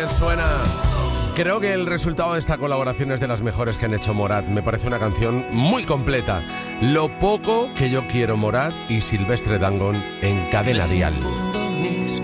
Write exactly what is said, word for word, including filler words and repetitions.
bien suena. Creo que el resultado de esta colaboración es de las mejores que han hecho Morat. Me parece una canción muy completa. Lo poco que yo quiero, Morat y Silvestre Dangond en Cadena Dial. Mis